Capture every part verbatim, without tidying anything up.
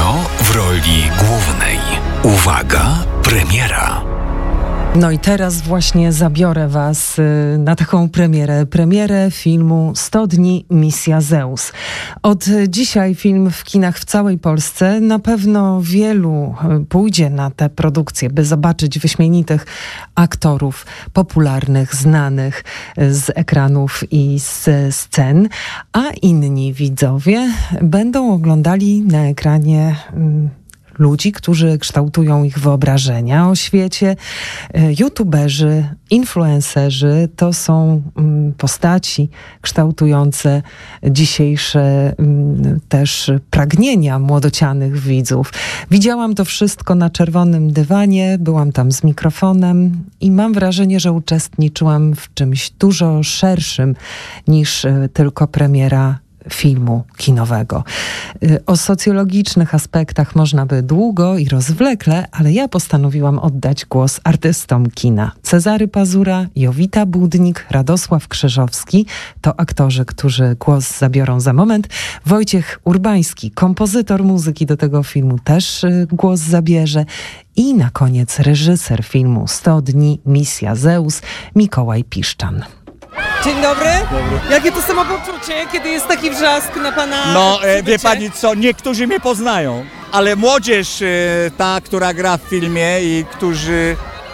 Kto w roli głównej? Uwaga, premiera. No i teraz właśnie zabiorę was na taką premierę. Premierę filmu sto dni Misja Zeus. Od dzisiaj film w kinach w całej Polsce. Na pewno wielu pójdzie na tę produkcję, by zobaczyć wyśmienitych aktorów, popularnych, znanych z ekranów i z scen. A inni widzowie będą oglądali na ekranie ludzi, którzy kształtują ich wyobrażenia o świecie. YouTuberzy, influencerzy to są postaci kształtujące dzisiejsze też pragnienia młodocianych widzów. Widziałam to wszystko na czerwonym dywanie, byłam tam z mikrofonem i mam wrażenie, że uczestniczyłam w czymś dużo szerszym niż tylko premiera filmu kinowego. O socjologicznych aspektach można by długo i rozwlekle, ale ja postanowiłam oddać głos artystom kina. Cezary Pazura, Jowita Budnik, Radosław Krzyżowski to aktorzy, którzy głos zabiorą za moment. Wojciech Urbański, kompozytor muzyki do tego filmu, też głos zabierze. I na koniec reżyser filmu sto dni Misja Zeus, Mikołaj Piszczan. Dzień dobry. Dobry. Jakie to samopoczucie, kiedy jest taki wrzask na pana... No, e, wie pani co, niektórzy mnie poznają, ale młodzież, e, ta, która gra w filmie i którzy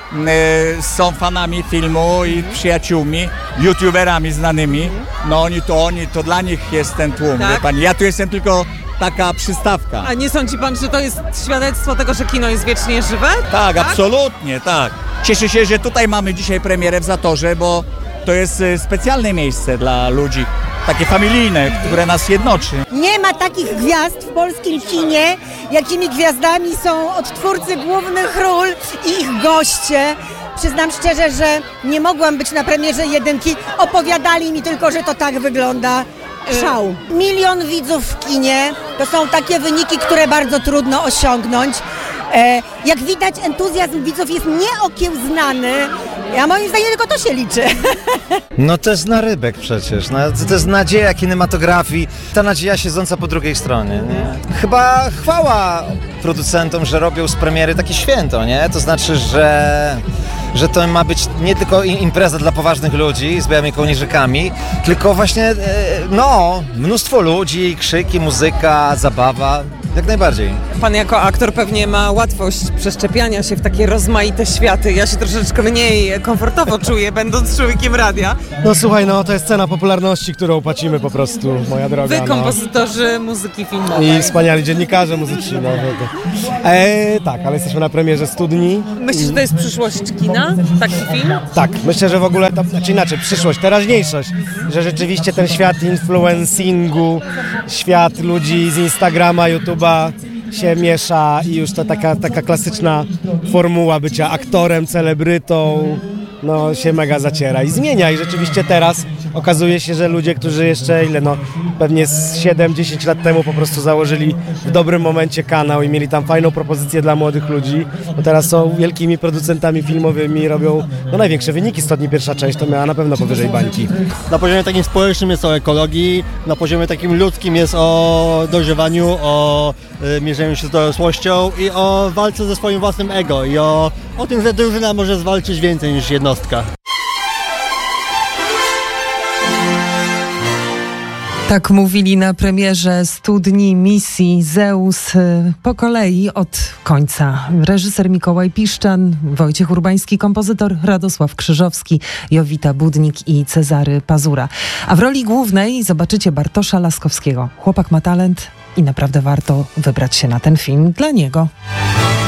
e, są fanami filmu i przyjaciółmi, youtuberami znanymi, no oni to, oni, to dla nich jest ten tłum, tak? Wie pani. Ja tu jestem tylko taka przystawka. A nie sądzi pan, że to jest świadectwo tego, że kino jest wiecznie żywe? Tak, tak? Absolutnie, tak. Cieszę się, że tutaj mamy dzisiaj premierę w Zatorze, bo to jest specjalne miejsce dla ludzi, takie familijne, które nas jednoczy. Nie ma takich gwiazd w polskim kinie, jakimi gwiazdami są odtwórcy głównych ról i ich goście. Przyznam szczerze, że nie mogłam być na premierze jedynki. Opowiadali mi tylko, że to tak wygląda. Szał. Milion widzów w kinie to są takie wyniki, które bardzo trudno osiągnąć. E, jak widać, entuzjazm widzów jest nieokiełznany. Ja moim zdaniem tylko to się liczy. No to jest narybek przecież. No, to jest nadzieja kinematografii. Ta nadzieja siedząca po drugiej stronie. Nie? Chyba chwała producentom, że robią z premiery takie święto, nie? To znaczy, że... że to ma być nie tylko impreza dla poważnych ludzi z białymi kołnierzykami, tylko właśnie, no, mnóstwo ludzi, krzyki, muzyka, zabawa, jak najbardziej. Pan jako aktor pewnie ma łatwość przeszczepiania się w takie rozmaite światy. Ja się troszeczkę mniej komfortowo czuję, będąc człowiekiem radia. No słuchaj, no to jest cena popularności, którą płacimy po prostu, moja droga. Wy, kompozytorzy no. muzyki filmowej. I wspaniali dziennikarze muzyczni. No, to... e, tak, ale jesteśmy na premierze stu dni. Myślisz, że to jest przyszłość kina? Taki film? Tak, myślę, że w ogóle, to, znaczy inaczej, przyszłość, teraźniejszość, że rzeczywiście ten świat influencingu, świat ludzi z Instagrama, YouTube'a się miesza i już to taka, taka klasyczna formuła bycia aktorem, celebrytą, no się mega zaciera i zmienia i rzeczywiście teraz okazuje się, że ludzie, którzy jeszcze ile, no pewnie z siedem dziesięć lat temu po prostu założyli w dobrym momencie kanał i mieli tam fajną propozycję dla młodych ludzi, no teraz są wielkimi producentami filmowymi i robią no, największe wyniki. sto dni pierwsza część to miała na pewno powyżej bańki. Na poziomie takim społecznym jest o ekologii, na poziomie takim ludzkim jest o dojrzewaniu, o y, mierzeniu się z dorosłością i o walce ze swoim własnym ego i o, o tym, że drużyna może zwalczyć więcej niż jednostka. Tak mówili na premierze stu dni Misji Zeus po kolei od końca. Reżyser Mikołaj Piszczan, Wojciech Urbański, kompozytor Radosław Krzyżowski, Jowita Budnik i Cezary Pazura. A w roli głównej zobaczycie Bartosza Laskowskiego. Chłopak ma talent i naprawdę warto wybrać się na ten film dla niego.